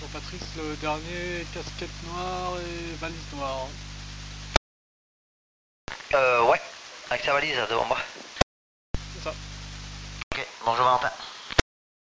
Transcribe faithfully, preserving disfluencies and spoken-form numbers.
Patrice, le dernier, casquette noire et valise noire. Euh, ouais, avec sa valise devant moi. C'est ça. Ok, bonjour Valentin.